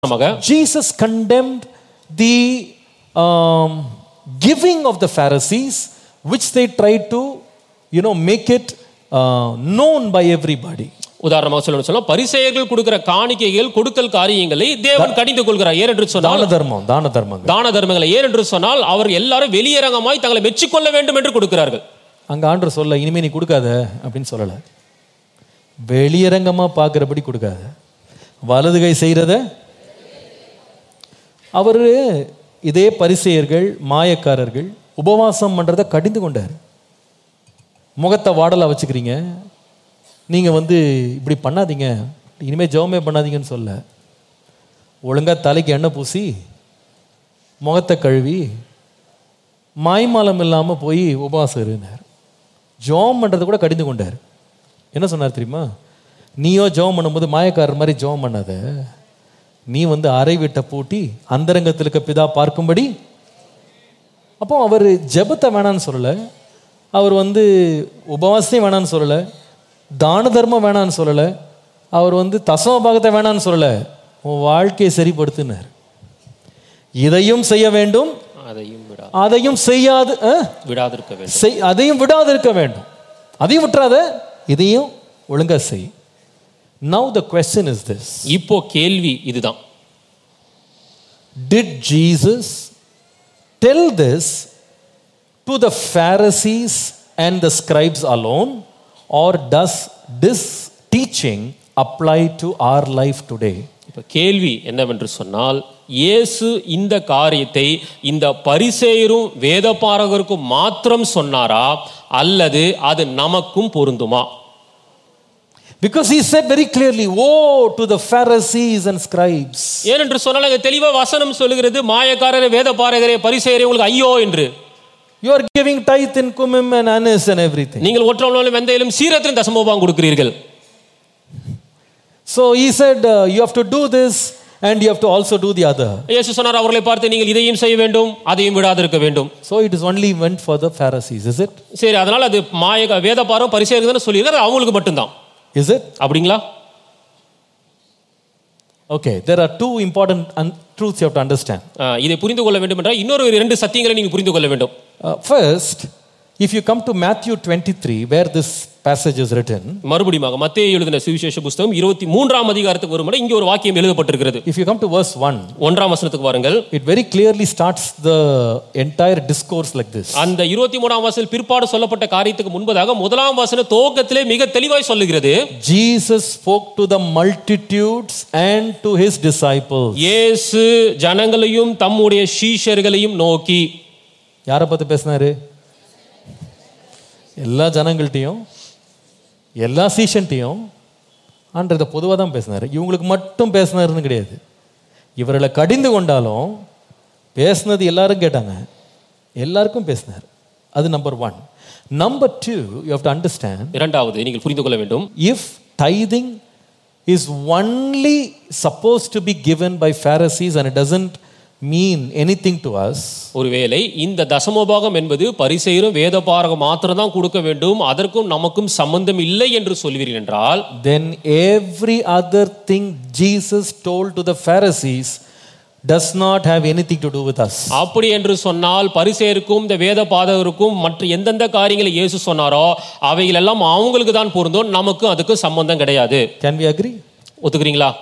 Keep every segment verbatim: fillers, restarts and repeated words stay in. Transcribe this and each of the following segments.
Jesus condemned the um, giving of the Pharisees, which they tried to, you know, make it uh, known by everybody. உதாரணமாக சொல்லணும் சொன்னா பரிசேயர்கள் கொடுக்கிற காணிக்கைகள் கொடுக்கல் காரியங்களை தேவன் கடிந்து கொள்கிறார். ஏனென்று சொன்னால் தான தர்மம் தான தர்மம் தான தர்மங்களை ஏனென்று சொன்னால் அவர் எல்லாரும் வெளியரங்கமாய் தங்களை மெச்சிக்கொள்ள வேண்டும் என்று கொடுக்கிறார்கள். அங்க ஆண்டவர் சொல்ல இனிமே நீ கொடுக்காத அப்படின்னு சொல்லல. வெளியரங்கமா பார்க்கிறபடி கொடுக்காத, வலது கை செய்யறத. அவர் இதே பரிசேயர்கள் மாயக்காரர்கள் உபவாசம் பண்றதை கடிந்து கொண்டார். முகத்தை வாடலா வச்சுக்கிறீங்க, நீங்க வந்து இப்படி பண்ணாதீங்க, இனிமே ஜெபமே பண்ணாதீங்கன்னு சொல்ல, ஒழுங்கா தலைக்கு எண்ணெய் பூசி முகத்தை கழுவி மாய்மாலம் இல்லாம போய் உபவாசம் இருந்தார். ஜெபம் பண்றதை கூட கடிந்து கொண்டார். என்ன சொன்னார் தெரியுமா? நீயோ ஜெபம் பண்ணும்போது மாயக்காரர் மாதிரி ஜெபம் பண்ணாத, நீ வந்து அறை வீட்டை பூட்டி அந்தரங்கத்தில் இருக்க பிதா பார்க்கும்படி. அப்போ அவர் ஜெபத்தை வேணான்னு சொல்லலை, அவர் வந்து உபவாசத்தையும் வேணான்னு சொல்லலை, தான தர்மம் வேணான்னு சொல்லலை, அவர் வந்து தசம பாகத்தை வேணான்னு சொல்லலை, உன் வாழ்க்கையை சரிப்படுத்தினார். இதையும் செய்ய வேண்டும், அதையும் செய்யாது விடாதிருக்க வேண்டும், அதையும் விடாதிருக்க வேண்டும், அதையும் விட்டுறாத, இதையும் ஒழுங்கா செய். Now the question is this. இப்போ கேள்வி இதுதான். Did Jesus tell this to the Pharisees and the scribes alone, or does this teaching apply to our life today? இப்போ கேள்வி என்னவென்று சொன்னால், இயேசு இந்த காரியத்தை இந்த பரிசேயரும் வேதபாரகருக்கும் மாத்திரம் சொன்னாரா அல்லது அது நமக்கும் பொருந்துமா? Because he said very clearly, woe to the Pharisees and scribes. ஏனென்று சொன்னால் அங்கே தெளிவா வசனம் சொல்லுகிறது, மாயக்காரரே வேதபாரகரே பரிசேயரே உங்களுக்கு ஐயோ என்று. You are giving tithe in cumin and anise and everything. நீங்கள் ஒற்றொன்றிலும் வெந்தயிலும் சீரத்திலும் தசமபாகம் கொடுக்கிறீர்கள். So he said uh, you have to do this and you have to also do the other. இயேசு சொன்னார், அவர்களை பார்த்து நீங்கள் இதையும் செய்ய வேண்டும் அதையும் விடாதிருக்க வேண்டும். So it is only meant for the Pharisees, is it? சரி, அதனால அது மாய வேதபாரகம் பரிசேயர்கள் தான் சொல்லியிருக்காரு, அவங்களுக்கு மட்டும்தான். Is it? அப்படிங்களா? Okay, there are two important un- truths you have to understand. இதை புரிந்து கொள்ள வேண்டும் என்றால் இன்னொரு இரண்டு சத்தியங்களை நீங்க புரிந்து கொள்ள வேண்டும். Uh, first, if you come to Matthew twenty-three, where this passage is written, மறுபடியும் மத்தேயு எழுதின சுவிசேஷ புத்தகம் இருபத்தி மூன்றாம் அதிகாரத்துக்கு வரும்போது இங்கே ஒரு வாக்கியம் எழுதப்பட்டிருக்கிறது. If you come to verse one, ஒன்றாம் வசனத்துக்கு வாருங்கள். It very clearly starts the entire discourse like this. அந்த இருபத்தி மூன்றாம் வசனத்தில் பிற்பாடு சொல்லப்பட்ட காரியத்துக்கு முன்பதாக முதலாம் வசன துவக்கத்திலே மிக தெளிவாய் சொல்லுகிறது, Jesus spoke to the multitudes and to his disciples. இயேசு ஜனங்களையும் தம்முடைய சீஷர்களையும் நோக்கி. யாரை பத்தி பேசினாரு? எல்லா ஜனங்கள்ட்டையும் எல்லா சீஷன்ட்டையும் ஆண்டவர் பொதுவாக தான் பேசினார். இவங்களுக்கு மட்டும் பேசினாருன்னு கிடையாது. இவர்களை கடிந்து கொண்டாலும் பேசினது எல்லாரும் கேட்டாங்க, எல்லாருக்கும் பேசினார். அது number one. Number two, you have to understand, இரண்டாவது நீங்கள் புரிந்து கொள்ள வேண்டும், if டைதிங் is only supposed to be given by Pharisees and it doesn't mean anything to us, ஒருவேளை இந்த தசமபாகம் என்பது பரிசேயரும் வேதபாரகம் மாத்திரம் தான் கொடுக்க வேண்டும், அதற்கும் நமக்கும் சம்பந்தம் இல்லை என்று சொல்வீர்கள் என்றால், then every other thing Jesus told to the Pharisees does not have anything to do with us. அப்படி என்று சொன்னால் பரிசேயருக்கும் இந்த வேதபாரகருக்கும் மற்ற எந்தெந்த காரியங்களை இயேசு சொன்னாரோ அவைகள் எல்லாம் அவங்களுக்கு தான் பொருந்தும், நமக்கு அதுக்கு சம்பந்தம் கிடையாது. Can we agree? ஒத்துக்கிறீங்களா?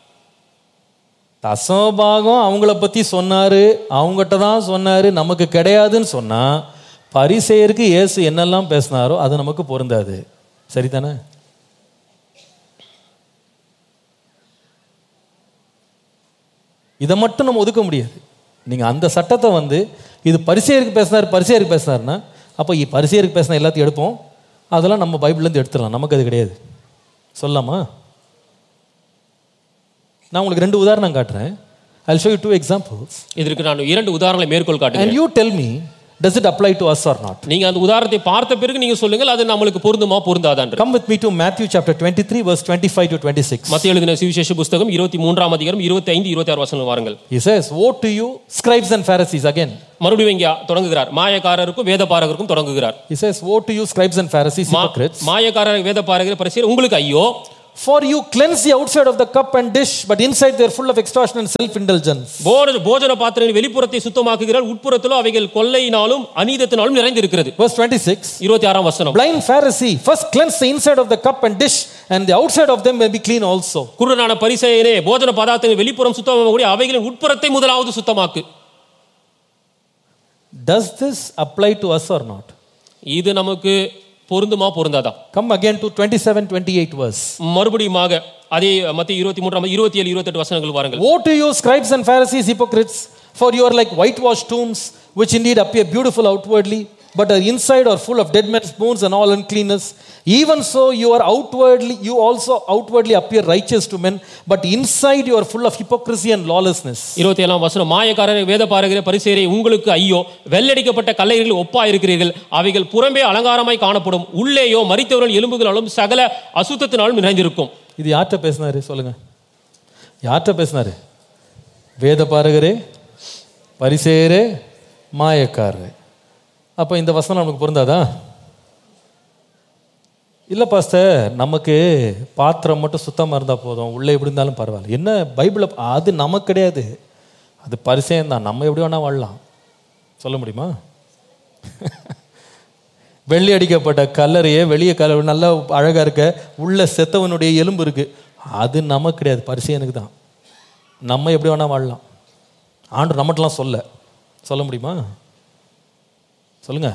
தசமபாகம் அவங்கள பத்தி சொன்னாரு, அவங்ககிட்ட தான் சொன்னாரு, நமக்கு கிடையாதுன்னு சொன்னா பரிசேயருக்கு இயேசு என்னெல்லாம் பேசினாரோ அது நமக்கு பொருந்தாது. சரிதானே? இதை மட்டும் நம்ம ஒதுக்க முடியாது. நீங்க அந்த சட்டத்தை வந்து இது பரிசேயருக்கு பேசினார் பரிசேயருக்கு பேசினாருன்னா அப்போ பரிசேயருக்கு பேசின எல்லாத்தையும் எடுப்போம், அதெல்லாம் நம்ம பைபிள்லேருந்து எடுத்துடலாம், நமக்கு அது கிடையாது. சொல்லலாமா? நான் உங்களுக்கு ரெண்டு உதாரணம் காட்டுறேன். I'll show you two examples. இதற்கு நான் இரண்டு உதாரணங்களை மேற்கோள் காட்டுகிறேன். And you tell me, does it apply to us or not? நீங்க அந்த உதாரணத்தை பார்த்த பிறகு நீங்க சொல்லுங்கள் அது நமக்கு பொருந்துமா பொருந்தாதான்னு. Come with me to Matthew chapter twenty-three verse twenty-five to twenty-six. மத்தேயு எழுதின சுவிசேஷ புத்தகம் இருபத்தி மூன்றாம் அதிகாரம் இருபத்தி ஐந்து இருபத்தி ஆறு வசனங்கள் வாருங்கள். He says, woe to you scribes and Pharisees. Again மறுபடியும் இங்க தொடங்குகிறார், மாயக்காரருக்கும் வேதபாரகருக்கும் தொடங்குகிறார். He says, woe to you scribes and Pharisees, hypocrites. மாயக்காரர் வேதபாரகர் பரிசேயர் உங்களுக்கு ஐயோ, For you cleanse the outside of the cup and dish, but inside they are full of extortion and self-indulgence. போஜன பாத்திரத்தின் வெளிப்புறத்தை சுத்தமாக்குகிறார், உட்புறத்திலோ அவைகள் கொள்ளையினாலும் அநீதத்தினாலும் நிறைந்திருக்கிறது. Verse twenty-six. இருபத்தி ஆறாம் வசனம். Blind Pharisee, first cleanse the inside of the cup and dish, and the outside of them may be clean also. குருடனான பரிசேயனே, போஜன பதார்த்தத்தின் வெளிப்புறம் சுத்தமாகக்கூடிய அவைகளின் உட்புறத்தை முதலாவது சுத்தமாக்கு. Does this apply to us or not? இது நமக்கு பொருந்துமா பொருந்தாதா? Come again to twenty-seven twenty-eight verse. மறுபடியுமாக அதே மத்திய இருபத்தி மூன்று இருபத்தி ஏழு இருபத்தி எட்டு வசனங்கள் வாருங்கள். Woe to you, scribes and Pharisees, hypocrites, for you are like whitewashed tombs, which indeed appear beautiful outwardly, but are inside are full of dead men's bones and all uncleanness. Even so, you are outwardly, you also outwardly appear righteous to men, but inside you are full of hypocrisy and lawlessness. இருபத்தி ஏழாம் வசனம். மாயக்காரரே, வேத பாரகரே, பரிசேயரே, உங்களுக்கு ஐயோ, வெள்ளடிக்கப்பட்ட கல்லைகளில் ஒப்பாய் இருக்கிறீர்கள். அவைகள் புறம்பே அலங்காரமாய் காணப்படும், உள்ளேயோ மரித்தவர்கள் எலும்புகளாலும் சகல அசுத்தத்தினாலும் நிறைந்திருக்கும். இது யார்கிட்ட பேசினாரு சொல்லுங்க? யார்கிட்ட பேசினாரு? வேத பாரகரே, பரிசேயரே, மாயக்காரரே. அப்போ இந்த வசனம் நமக்கு பொருந்தாதா? இல்லை பாஸ்டர், நமக்கு பாத்திரம் மட்டும் சுத்தமாக இருந்தால் போதும், உள்ளே எப்படி இருந்தாலும் பரவாயில்ல. என்ன பைபிளை அது நமக்கு கிடையாது, அது பரிசேயம் தான். நம்ம எப்படி வேணால் வாழலாம். சொல்ல முடியுமா? வெள்ளி அடிக்கப்பட்ட கல்லறையே வெளியே கல நல்லா அழகாக இருக்க, உள்ள செத்தவனுடைய எலும்பு இருக்குது, அது நமக்கு கிடையாது, பரிசேயனுக்கு தான். நம்ம எப்படி வேணால் வாழலாம். ஆண்டு நம்மட்டெலாம் சொல்ல சொல்ல முடியுமா? சொல்லுங்க.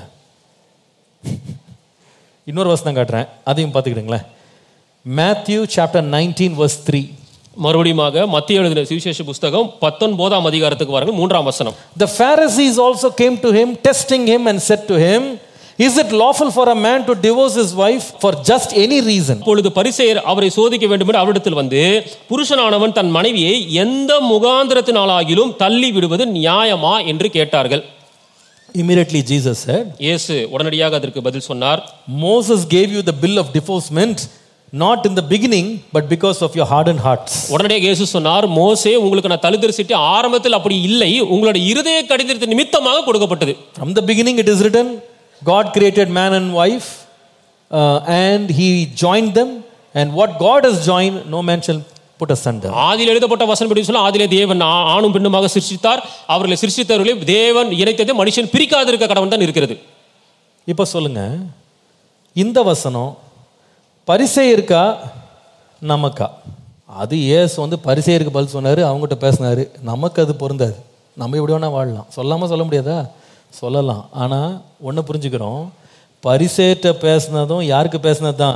இன்னொரு வசனம் காட்டுறேன், அதையும் பார்த்துக்கிடுங்களேன். Matthew chapter nineteen verse three. மறுபடியுமாக மத்திய எழுதின சுவிசேஷ புஸ்தகம் பத்தொன்பதாம் அதிகாரத்துக்கு வாருங்கள், மூன்றாம் வசனம். The Pharisees also came to him, testing him, and said to him, Is it lawful for a man to divorce his wife for just any reason? அப்பொழுது பரிசேயர் அவரை சோதிக்க வேண்டும் என்று அவரிடத்தில் வந்து, புருஷனானவன் தன் மனைவியை எந்த முகாந்திரத்தினாலாகிலும் தள்ளி விடுவது நியாயமா என்று கேட்டார்கள். Immediately Jesus said, இயேசு உடனடியாக அதற்கு பதில் சொன்னார், Moses gave you the bill of divorcement not in the beginning but because of your hardened hearts. உடனடியாக இயேசு சொன்னார், மோசே உங்களுக்கு நான் தள்ளுதல் சீட்டு ஆரம்பத்தில் அப்படி இல்லை, உங்களுடைய இருதய கடிதத்தின் நிமித்தமாக கொடுக்கப்பட்டது. From the beginning it is written, God created man and wife uh, and he joined them, and what God has joined no man shall put asunder. ஆதியில் எழுதப்பட்ட வசனம் படி சொல்ல, ஆதியிலே தேவன் ஆணும் பெண்ணுமாக சிருஷ்டித்தார், அவர்களை சிருஷ்டித்தவர்களை தேவன் இணைத்ததை மனுஷன் பிரிக்காதிருக்க கடவுள் தான் இருக்கிறது. இப்போ சொல்லுங்க, இந்த வசனம் பரிசேயருக்கா நமக்கா? அது இயேசு வந்து பரிசேயருக்கு பதில் சொன்னாரு, அவங்ககிட்ட பேசினாரு. நமக்கு அது பொருந்தாது. நம்ம எப்படி வேணா வாழலாம். சொல்லாமல் சொல்ல முடியாதா? சொல்லலாம். ஆனால் ஒன்று புரிஞ்சுக்கிறோம், பரிசேயர்கிட்ட பேசினதும் யாருக்கு பேசினது தான்.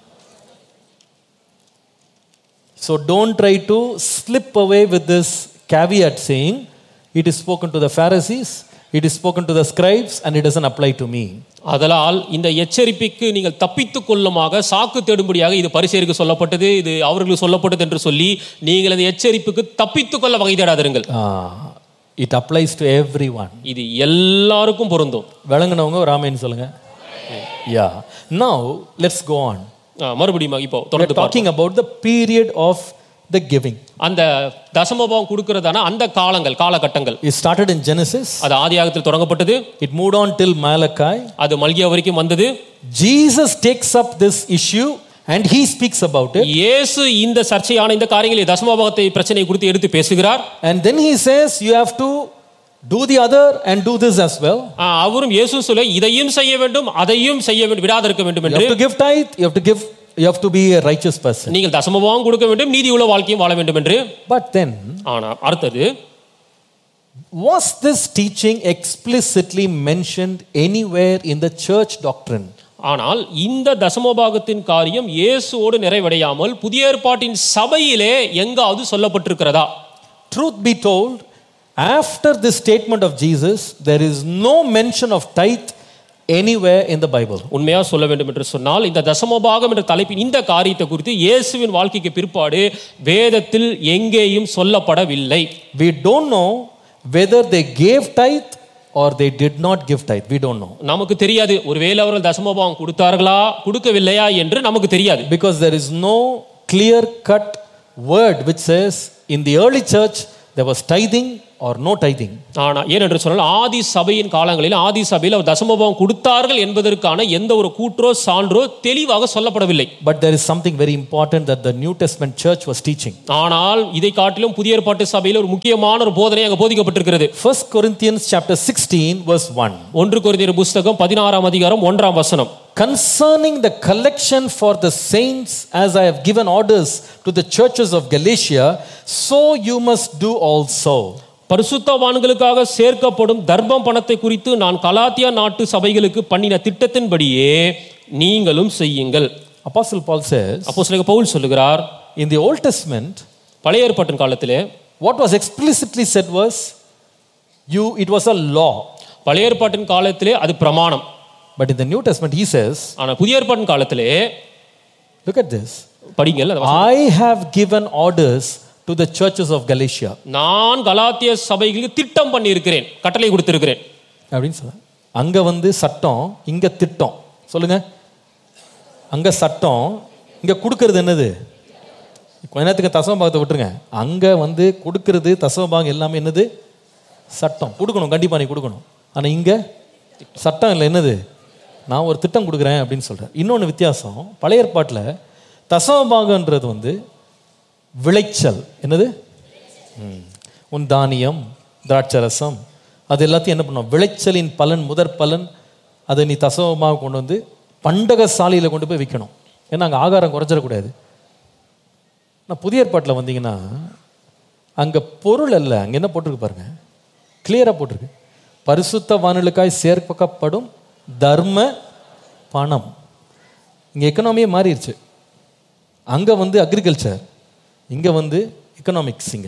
So don't try to slip away with this caveat saying, it is spoken to the Pharisees, it is spoken to the scribes, and it doesn't apply to me. அதனால் இந்த எச்சரிப்புக்கு நீங்கள் தப்பித்துக் கொள்ளுமாக சாக்கு தேடும்படியாக இது பரிசேயருக்கு சொல்லப்பட்டது, இது அவர்களுக்கு சொல்லப்பட்டது என்று சொல்லி நீங்கள் அந்த எச்சரிப்புக்கு தப்பித்துக் கொள்ள வகை தேடாதிருங்கள். It applies to everyone. இது எல்லாருக்கும் பொருந்தும். விளங்குனவங்க ஒரு ஆமென் சொல்லுங்க. Yeah. Now let's go on. மறுபடியும் இப்போ தொடர்ந்து talking about the period of the giving. அந்த தசமபாகம் கொடுக்கிறதான அந்த காலங்கள் காலகட்டங்கள். It started in Genesis. அது ஆதியாகமத்தில் தொடங்கப்பட்டது. It moved on till Malachi. அது மல்கியா வரைக்கும் வந்தது. Jesus takes up this issue and he speaks about it. இயேசு இந்த சர்ச்சையான இந்த காரியங்களை தசமபாகத்தை பிரச்சனை குறித்து எடுத்து பேசுகிறார். And then he says you have to do the other and do this as well. அவரும் இயேசு சொல்ல, இதையும் செய்ய வேண்டும் அதையும் செய்ய வேண்டும், விடாதிருக்க வேண்டும் என்று. You have to give tithe, you have to give, you have to be a righteous person. நீங்கள் தசமபாகம் கொடுக்க வேண்டும், நீதியுள்ள வாழ்க்கையும் வாழ வேண்டும் என்று. But then ஆனா அடுத்தது, was this teaching explicitly mentioned anywhere in the church doctrine? ஆனால் இந்த தசமபாகத்தின் காரியம் இயேசுவோடு நிறைவடையாமல் புதிய ஏற்பாட்டின் சபையிலே எங்காவது சொல்லப்பட்டிருக்கிறதா? Truth be told, after this statement of Jesus, there is no mention of tithe anywhere in the Bible. உண்மையா சொல்ல வேண்டும் என்று சொன்னால், இந்த தசமபாகம் என்ற தலைப்பின் இந்த காரியத்தை குறித்து இயேசுவின் வாழ்க்கைக்கு பிற்பாடு வேதத்தில் எங்கேயும் சொல்லப்படவில்லை. We don't know whether they gave tithe or they did not give tithe. We don't know. நமக்கு தெரியாது, ஒருவேளை அவர்கள் தசமபாகம் கொடுத்தார்களா கொடுக்கவில்லையா என்று நமக்கு தெரியாது. Because there is no clear cut word which says in the early church there was tithing or no tithing. ஆனா ஏனென்று சொன்னால் ஆதி சபையின் காலங்களில் ஆதி சபையில் அவர் தசமபாகம் கொடுத்தார்கள் என்பதற்கான எந்த ஒரு கூற்றோ சான்றோ தெளிவாக சொல்லப்படவில்லை. But there is something very important that the New Testament church was teaching. ஆனால் இதை காட்டிலும் புதிய ஏற்பாட்டு சபையில் ஒரு முக்கியமான ஒரு போதனை அங்கே போதிக்கப்பட்டிருக்கிறது. First Corinthians chapter sixteen verse one. ஒன்று கொரிந்தியர் புத்தகம் பதினாறாம் அதிகாரம் ஒன்றாம் வசனம். Concerning the collection for the saints, as I have given orders to the churches of Galatia, so you must do also. பரிசுத்தவான்களுக்காக சேர்க்கப்படும் தர்மம் பணத்தை குறித்து நான் கலாத்தியா நாட்டு சபைகளுக்கு பண்ணின திட்டத்தின்படியே நீங்களும் செய்யுங்கள். Apostle Paul says, அப்போஸ்தலனாகிய பவுல் சொல்லுகிறார், in the Old Testament, பழைய ஏற்பாட்டின் காலத்திலே what was explicitly said was, you it was a law. பழைய ஏற்பாட்டின் காலத்திலே அது பிரமாணம். But in the New Testament he says, ஆனா புதிய ஏற்பாட்டின் காலத்திலே look at this, படிங்கள். I have given orders to the churches of Galatia. நான் கலாத்திய சபைகளுக்கு திட்டம் பண்ணி இருக்கிறேன், கட்டளை கொடுத்திருக்கிறேன் அப்படின்னு சொல்ல. அங்க வந்து சட்டம், இங்க திட்டம். சொல்லுங்க. அங்க சட்டம், இங்க கொடுக்கிறது என்னது? கொஞ்ச நேரத்துக்கு தசம பாகத்தை விட்டுருங்க. அங்க வந்து கொடுக்கிறது தசம பாகம் எல்லாமே என்னது? சட்டம். கொடுக்கணும், கண்டிப்பா நீ கொடுக்கணும். ஆனா இங்க சட்டம் இல்லை, என்னது? நான் ஒரு திட்டம் கொடுக்குறேன் அப்படின்னு சொல்றேன். இன்னொன்று வித்தியாசம், பழைய ஏற்பாட்டில் தசம பாகன்றது வந்து விளைச்சல். என்னது? உன் தானியம், திராட்சரசம், அது எல்லாத்தையும் என்ன பண்ணுவோம்? விளைச்சலின் பலன், முதற் பலன், அதை நீ தசமமாக கொண்டு வந்து பண்டக சாலையில் கொண்டு போய் விற்கணும். ஏன்னா அங்கே ஆகாரம் குறைச்சிடக்கூடாது. நான் புதிய ஏற்பாட்டில் வந்தீங்கன்னா அங்கே பொருள் அல்ல, அங்கே என்ன போட்டிருக்கு பாருங்க, கிளியராக போட்டிருக்கு, பரிசுத்தவான்களுக்காய் சேர்க்கப்படும் தர்ம பணம். இங்கே எக்கனாமியே மாறிடுச்சு. அங்கே வந்து அக்ரிகல்ச்சர், இங்கே வந்து எக்கனாமிக்ஸ். இங்கே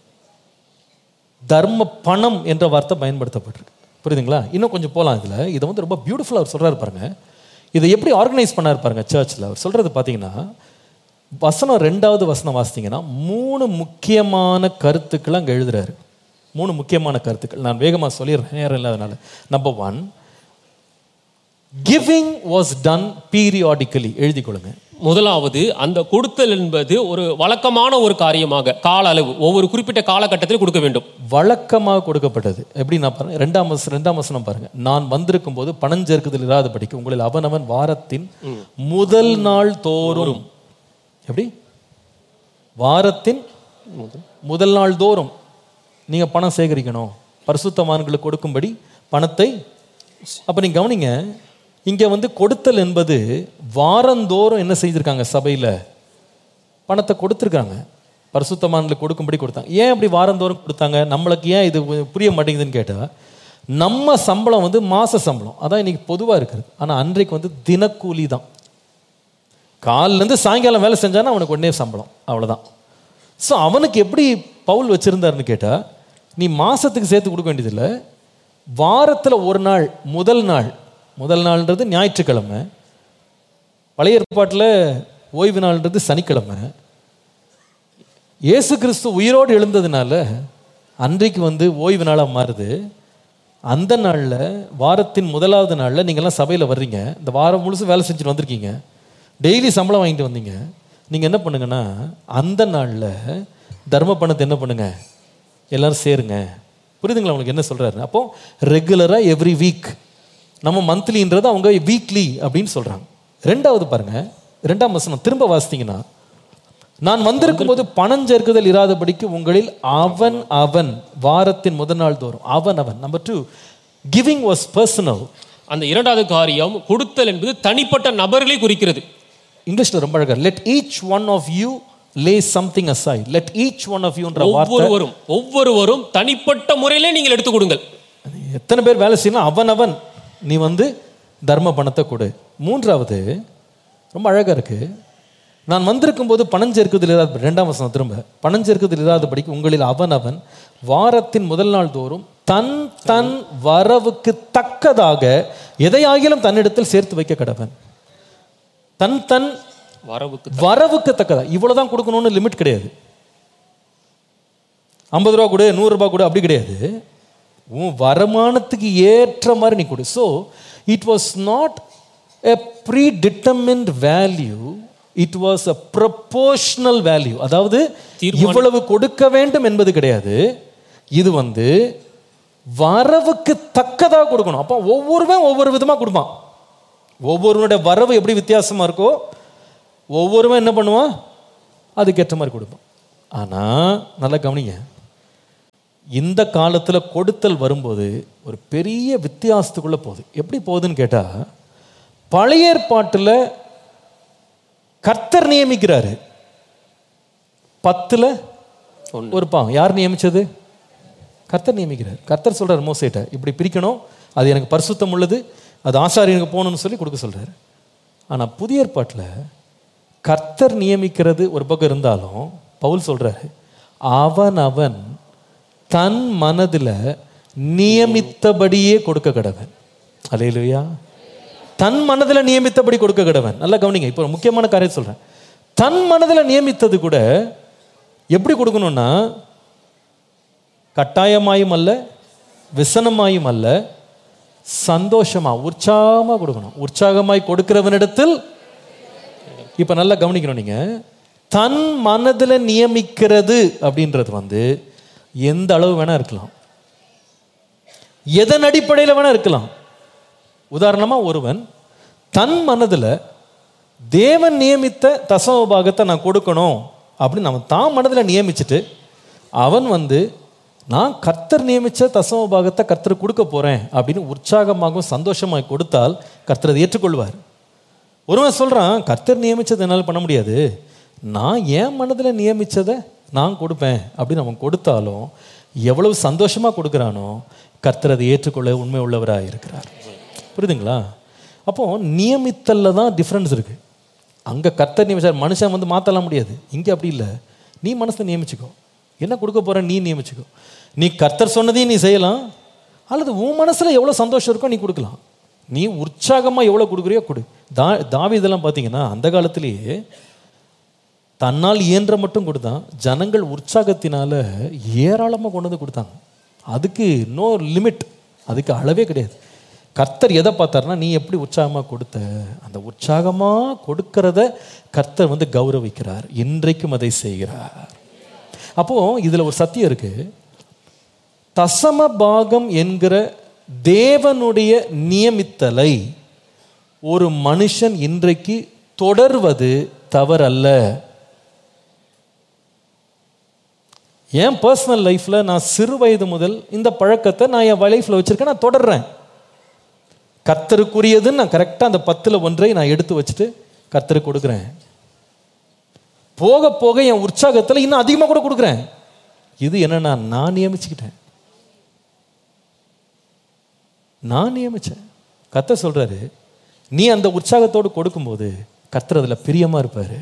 தர்ம பணம் என்ற வார்த்தை பயன்படுத்தப்பட்டிருக்கு. புரியுதுங்களா? இன்னும் கொஞ்சம் போகலாம் இதில். இதை வந்து ரொம்ப பியூட்டிஃபுல்லாக அவர் சொல்கிறாரு பாருங்க. இதை எப்படி ஆர்கனைஸ் பண்ணார் பாருங்க சர்ச்சில். அவர் சொல்கிறது பார்த்தீங்கன்னா, வசனம் ரெண்டாவது வசனம் வாசித்தீங்கன்னா மூணு முக்கியமான கருத்துக்களை அங்கே எழுதுறாரு. மூணு முக்கியமான கருத்துக்கள் நான் வேகமாக சொல்லிடுறேன், நேரம் இல்லாதனால. Number one, giving was done periodically. எழுதி கொள்ளுங்க. முதலாவது, அந்த கொடுத்தல் என்பது ஒரு வழக்கமான ஒரு காரியமாக, கால அளவு, ஒவ்வொரு குறிப்பிட்ட காலகட்டத்தில் கொடுக்க வேண்டும். வழக்கமாக கொடுக்கப்பட்டது. எப்படி நான் பாருங்க, ரெண்டாம் வசனம் ரெண்டாம் வசனம் பாருங்க. நான் வந்திருக்கும் போது பணஞ்சேர்க்குதல் இராத படிக்க உங்களில் அவனவன் வாரத்தின் முதல் நாள் தோறும். எப்படி? வாரத்தின் முதல் நாள் தோறும் நீங்க பணம் சேகரிக்கணும், பரிசுத்தவான்களுக்கு கொடுக்கும்படி பணத்தை. அப்ப நீங்க கவனிங்க, இங்க வந்து கொடுத்தல் என்பது வாரந்தோறும் என்ன செய்திருக்காங்க? சபையில பணத்தை கொடுத்துருக்காங்க, பரிசுத்தவான்களுக்கு கொடுக்கும்படி கொடுத்தாங்க. ஏன் அப்படி வாரந்தோறும் கொடுத்தாங்க? நம்மளுக்கு ஏன் இது புரிய மாட்டேங்குதுன்னு கேட்டா, நம்ம சம்பளம் வந்து மாச சம்பளம், அதான் இன்னைக்கு பொதுவா இருக்குது. ஆனா அன்றைக்கு வந்து தினக்கூலி தான். காலிலேருந்து சாயங்காலம் வேலை செஞ்சானா அவனுக்கு உடனே சம்பளம், அவ்வளோதான். ஸோ அவனுக்கு எப்படி பவுல் வச்சிருந்தாருன்னு கேட்டால், நீ மாசத்துக்கு சேர்த்து கொடுக்க வேண்டியதில்லை, வாரத்தில் ஒரு நாள், முதல் நாள், முதல் நாள்ன்றது ஞாயிற்றுக்கிழமை, பழைய ஏற்பாட்டில் ஓய்வு நாள்ன்றது சனிக்கிழமை. இயேசு கிறிஸ்து உயிரோடு எழுந்ததுனால அன்றைக்கு வந்து ஓய்வு நாளாக மாறுது. அந்த நாளில், வாரத்தின் முதலாவது நாளில் நீங்கள்லாம் சபையில் வர்றீங்க, இந்த வாரம் முழுசும் வேலை செஞ்சுட்டு வந்திருக்கீங்க, டெய்லி சம்பளம் வாங்கிட்டு வந்தீங்க. நீங்கள் என்ன பண்ணுங்கன்னா, அந்த நாளில் தர்ம பணத்தை என்ன பண்ணுங்க, எல்லாரும் சேருங்க. புரியுதுங்களா உங்களுக்கு என்ன சொல்கிறாரு? அப்போ ரெகுலராக எவ்ரி வீக், நம்ம மந்த்லின்றது அவங்க வீக்லி அப்படின்னு சொல்கிறாங்க. ரெண்டாவது பாருங்க, ரெண்டாம் வசனம் திரும்ப வாசித்தீங்கன்னா, நான் வந்திருக்கும் போது பணம் சேர்க்குதல் இராதபடிக்கு உங்களில் அவன் அவன் வாரத்தின் முதல் நாள் தோறும். அவன் அவன். Number two, giving was personal. அந்த இரண்டாவது காரியம் கொடுத்தல் என்பது தனிப்பட்ட நபர்களை குறிக்கிறது. இங்கிலீஷ்ல ரொம்ப அழகா, let each one of you lay something aside. let each one of you என்ற வார்த்தை, ஒவ்வொருவரும் ஒவ்வொருவரும் தனிப்பட்ட முறையிலே நீங்கள் எடுத்து கொடுங்கள். எத்தனை பேர் வேலை செய்யணும், அவன் அவன் நீ வந்து தர்ம பணத்தை கொடு. மூன்றாவது ரொம்ப அழகா இருக்கு, நான் வந்திருக்கும் போது பணம் சேர்க்குதல் இராத, ரெண்டாம் வசனம் திரும்ப, பணம் சேர்க்குதல் இராதபடிக்கு உங்களில் அவன் அவன் வாரத்தின் முதல் நாள் தோறும் தன் தன் வரவுக்கு தக்கதாக எதையாகிலும் தன்னிடத்தில் சேர்த்து வைக்க கடவன். தன் தன் வரவுக்கு வரவுக்கு தக்கதா, இவ்வளவுதான் கொடுக்கணும்னு லிமிட் கிடையாது. ஐம்பது ரூபா கொடு, நூறு ரூபாய் கொடு, அப்படி கிடையாது. உன் வருமானத்துக்கு ஏற்ற மாதிரி நீ கொடு. So it was not a pre determined value, it was a proportional value. அதாவது இவ்வளவு கொடுக்க வேண்டும் என்பது கிடையாது, இது வந்து வரவுக்கு தக்கதாக கொடுக்கணும். அப்போ ஒவ்வொருவன் ஒவ்வொரு விதமாக கொடுப்பான். ஒவ்வொருவனுடைய வரவு எப்படி வித்தியாசமாக இருக்கோ ஒவ்வொருவன் என்ன பண்ணுவான், அதுக்கேற்ற மாதிரி கொடுப்பான். ஆனால் நல்லா கவனிங்க, இந்த காலத்தில் கொடுத்தல் வரும்போது ஒரு பெரிய வித்தியாசத்துக்குள்ளே போகுது. எப்படி போகுதுன்னு கேட்டால், பழைய ஏற்பாட்டில் கர்த்தர் நியமிக்கிறாரு, பத்தில் ஒரு பாகம் யார் நியமிச்சது? கர்த்தர் நியமிக்கிறார். கர்த்தர் சொல்கிறார் மோசேட்ட, இப்படி பிரிக்கணும், அது எனக்கு பரிசுத்தம் உள்ளது, அது ஆசாரியனுக்கு போகணும்னு சொல்லி கொடுக்க சொல்கிறார். ஆனால் புதிய ஏற்பாட்டில் கர்த்தர் நியமிக்கிறது ஒரு பக்கம் இருந்தாலும் பவுல் சொல்கிறாரு, அவன் அவன் தன் மனதில் நியமித்தபடியே கொடுக்க கடவன். அல்லேலூயா. தன் மனதில் நியமித்தபடி கொடுக்க கடவன். நல்லா கவனிங்க, இப்போ முக்கியமான காரியம் சொல்கிறேன். தன் மனதில் நியமித்தது கூட எப்படி கொடுக்கணும்னா, கட்டாயமாயும் அல்ல, விசனமாயும் அல்ல, சந்தோஷமா உற்சாகமாக கொடுக்கணும். உற்சாகமாய் கொடுக்கிறவனிடத்தில், இப்போ நல்லா கவனிக்கணும், நீங்க தன் மனதில் நியமிக்கிறது அப்படின்றது வந்து எந்த அளவு வேணா இருக்கலாம், எதன் அடிப்படையில் வேணா இருக்கலாம். உதாரணமா, ஒருவன் தன் மனதில் தேவன் நியமித்த தசம பாகத்தை நான் கொடுக்கணும் அப்படின்னு அவன் தான் மனதில் நியமிச்சுட்டு, அவன் வந்து நான் கர்த்தர் நியமித்த தசம பாகத்தை கர்த்தர் கொடுக்க போறேன் அப்படின்னு உற்சாகமாகவும் சந்தோஷமாக கொடுத்தால் கர்த்தர் அதை ஏற்றுக்கொள்வார். ஒருவன் சொல்றான், கர்த்தர் நியமிச்சதை என்னால் பண்ண முடியாது, நான் என் மனதில் நியமிச்சதை நான் கொடுப்பேன் அப்படின்னு அவன் கொடுத்தாலும் எவ்வளவு சந்தோஷமாக கொடுக்குறானோ கர்த்தர் அதை ஏற்றுக்கொள்ள உண்மை உள்ளவராக இருக்கிறார். புரியுதுங்களா? அப்போ நியமித்தல்ல தான் டிஃப்ரென்ஸ் இருக்கு. அங்கே கர்த்தர் நியமிச்சார், மனுஷன் வந்து மாற்றலாம் முடியாது. இங்கே அப்படி இல்லை, நீ மனசை நியமிச்சுக்கோ, என்ன கொடுக்க போற நீ நியமிச்சுக்கோ. நீ கர்த்தர் சொன்னதையும் நீ செய்யலாம், அல்லது உன் மனசில் எவ்வளோ சந்தோஷம் இருக்கோ நீ கொடுக்கலாம். நீ உற்சாகமாக எவ்வளோ கொடுக்குறியோ கொடு. தா தாவீதெல்லாம் பார்த்தீங்கன்னா அந்த காலத்திலேயே தன்னால் இயன்ற மட்டும் கொடுத்தான், ஜனங்கள் உற்சாகத்தினால ஏராளமாக கொண்டு வந்து கொடுத்தாங்க. அதுக்கு நோ லிமிட், அதுக்கு அளவே கிடையாது. கர்த்தர் எதை பார்த்தாருன்னா, நீ எப்படி உற்சாகமாக கொடுத்த, அந்த உற்சாகமாக கொடுக்கறத கர்த்தர் வந்து கௌரவிக்கிறார், இன்றைக்கும் அதை செய்கிறார். அப்போ இதுல ஒரு சத்தியம் இருக்கு. தசம பாகம் என்கிற தேவனுடைய நியமித்தலை ஒரு மனுஷன் இன்றைக்கு தொடர்வது தவறல்ல. என் பர்சனல் லைஃப்ல நான் சிறு வயது முதல் இந்த பழக்கத்தை நான் என் லைஃப்ல வச்சிருக்கேன், நான் தொடர்றேன். கர்த்தருக்குரியதுன்னு நான் கரெக்டாக அந்த பத்துல ஒன்றை நான் எடுத்து வச்சுட்டு கர்த்தருக்கு கொடுக்குறேன். போக போக என் உற்சாகத்தில் இன்னும் அதிகமாக கூட கொடுக்குறேன். இது என்னன்னா, நான் நியமிச்சுக்கிட்டேன், நான் நியமிச்சேன். கர்த்தர் சொல்றாரு, நீ அந்த உற்சாகத்தோடு கொடுக்கும்போது கர்த்தர் அதில் பிரியமா இருப்பாரு.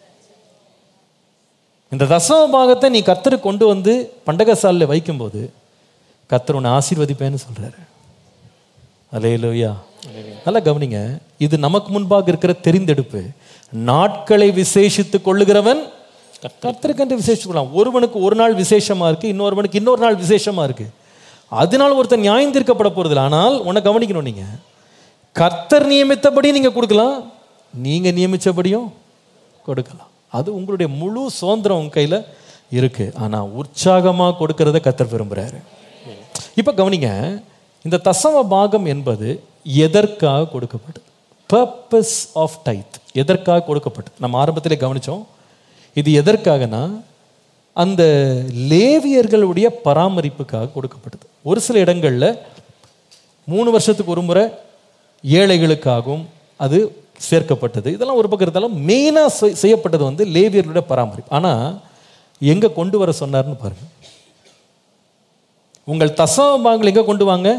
இந்த தசம பாகத்தை நீ கர்த்தருக்கு கொண்டு வந்து பண்டகசாலையில் வைக்கும்போது கர்த்தர் உன்னை ஆசீர்வதிப்பேன்னு சொல்றாரு. அல்லேலூயா. நல்லா கவனிங்க, இது நமக்கு முன்பாக இருக்கிற தெரிந்தெடுப்பு. நாட்களை விசேஷித்து கொள்ளுகிறவன் கர்த்தருக்கென்று விசேஷிக்கலாம். ஒருவனுக்கு ஒரு நாள் விசேஷமா இருக்கு, இன்னொருவனுக்கு இன்னொரு நாள் விசேஷமா இருக்கு. அதனால் ஒருத்தன் நியாயம் தீர்க்கப்பட போறதில்லை. ஆனால் உன்னை கவனிக்கணும், நீங்க கர்த்தர் நியமித்தபடி நீங்க கொடுக்கலாம், நீங்க நியமிச்சபடியும் கொடுக்கலாம். அது உங்களுடைய முழு சுதந்திரம் உங்க கையில இருக்கு. ஆனா உற்சாகமா கொடுக்கறத கர்த்தர் விரும்புறாரு. இப்ப கவனிங்க, இந்த தசம பாகம் என்பது எதற்காக கொடுக்கப்பட்டது? Purpose of tithe. எதற்காக கொடுக்கப்பட்டது? நம்ம ஆரம்பத்திலே கவனிச்சோம். இது எதற்காகனா, அந்த லேவியர்களுடைய பராமரிப்புக்காக கொடுக்கப்பட்டது. ஒரு சில இடங்கள்ல மூணு வருஷத்துக்கு ஒரு முறை ஏழைகளுக்காகவும் அது சேர்க்கப்பட்டது. இதெல்லாம் ஒரு பக்கம் இருந்தாலும் மெயினாக செய்யப்பட்டது வந்து லேவியர்களுடைய பராமரிப்பு. ஆனால் எங்க கொண்டு வர சொன்னார்னு பாருங்க. உங்கள் தசம பாகங்கள் எங்க கொண்டு வாங்க?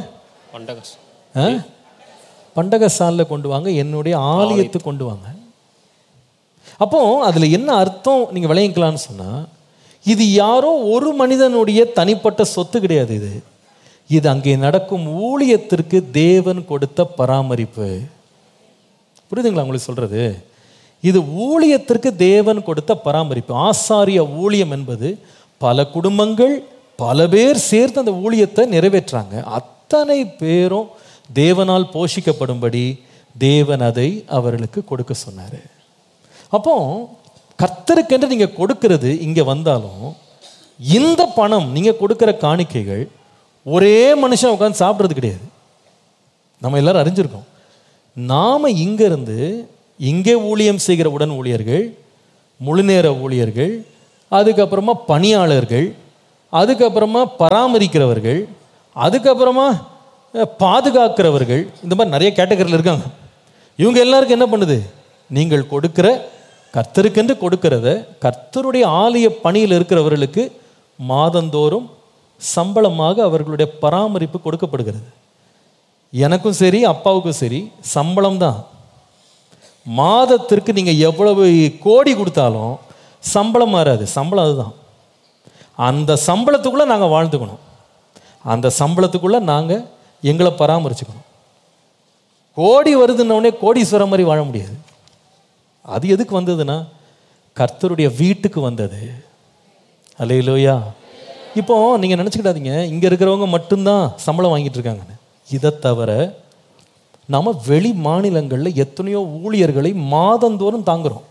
பண்டகசாலையில் கொண்டு வாங்க, என்னுடைய ஆலயத்துக்கு கொண்டு வாங்க. அப்போ அதுல என்ன அர்த்தம் நீங்க விளங்கிக்கலாம்னு சொன்னா, இது யாரோ ஒரு மனிதனுடைய தனிப்பட்ட சொத்து கிடையாது. இது இது அங்கே நடக்கும் ஊழியத்திற்கு தேவன் கொடுத்த பராமரிப்பு. புரியுதுங்களா உங்களுக்கு சொல்றது? இது ஊழியத்திற்கு தேவன் கொடுத்த பராமரிப்பு. ஆசாரிய ஊழியம் என்பது பல குடும்பங்கள் பல பேர் சேர்த்து அந்த ஊழியத்தை நிறைவேற்றாங்க. அத்தனை பேரும் தேவனால் போஷிக்கப்படும்படி தேவன் அதை அவர்களுக்கு கொடுக்க சொன்னாரு. அப்போ கர்த்தருக்கென்று நீங்க கொடுக்கிறது இங்க வந்தாலும் இந்த பணம் நீங்க கொடுக்கிற காணிக்கைகள் ஒரே மனுஷன் உட்காந்து சாப்பிட்றது கிடையாது. நம்ம எல்லாரும் அறிஞ்சிருக்கோம். நாம இங்க இருந்து இங்கே ஊழியம் செய்கிற உடன் ஊழியர்கள், முழுநேர ஊழியர்கள், அதுக்கப்புறமா பணியாளர்கள், அதுக்கப்புறமா பராமரிக்கிறவர்கள், அதுக்கப்புறமா பாதுகாக்கிறவர்கள், இந்த மாதிரி நிறைய கேட்டகரியில் இருக்காங்க. இவங்க எல்லாருக்கும் என்ன பண்ணுது? நீங்கள் கொடுக்கிற கர்த்தருக்கென்று கொடுக்கிறத கர்த்தருடைய ஆலய பணியில் இருக்கிறவர்களுக்கு மாதந்தோறும் சம்பளமாக அவர்களுடைய பராமரிப்பு கொடுக்கப்படுகிறது. எனக்கும் சரி அப்பாவுக்கும் சரி சம்பளம் தான். மாதத்திற்கு நீங்கள் எவ்வளவு கோடி கொடுத்தாலும் சம்பளம் மாறாது. சம்பளம் அதுதான். அந்த சம்பளத்துக்குள்ளே நாங்கள் வாழ்ந்துக்கணும். அந்த சம்பளத்துக்குள்ளே நாங்கள் எங்களை பராமரிச்சுக்கணும். கோடி வருதுன்னொடனே கோடீஸ்வரம் மாதிரி வாழ முடியாது. அது எதுக்கு வந்ததுன்னா கர்த்தருடைய வீட்டுக்கு வந்தது. அல்லேலூயா. இப்போ நீங்கள் நினச்சிக்கிடாதீங்க இங்கே இருக்கிறவங்க மட்டும்தான் சம்பளம் வாங்கிட்டு இருக்காங்கன்னு. இதை தவிர நாம் வெளி மாநிலங்களில் எத்தனையோ ஊழியர்களை மாதந்தோறும் தாங்குகிறோம்.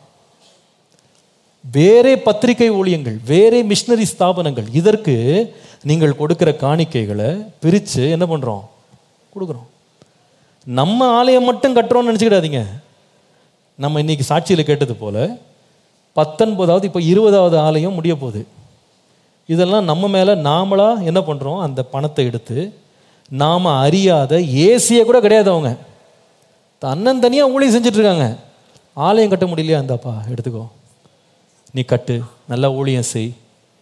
வேறே பத்திரிகை ஊழியங்கள், வேறே மிஷினரி ஸ்தாபனங்கள், இதற்கு நீங்கள் கொடுக்கிற காணிக்கைகளை பிரித்து என்ன பண்ணுறோம்? கொடுக்குறோம். நம்ம ஆலயம் மட்டும் கட்டுறோம்னு நினச்சிக்கிடாதீங்க. நம்ம இன்னைக்கு சாட்சியில் கேட்டது போல பத்தொன்பதாவது இப்போ இருபதாவது ஆலயம் முடிய போகுது. இதெல்லாம் நம்ம மேலே நாமளாக என்ன பண்ணுறோம்? அந்த பணத்தை எடுத்து நாம் அறியாத ஏசியை கூட கிடையாது, அவங்க தன்னன் தனியாக ஊழியம் செஞ்சிட்ருக்காங்க. ஆலயம் கட்ட முடியலையா? இந்தாப்பா எடுத்துக்கோ, நீ கட்டு, நல்லா ஊழியம் செய்.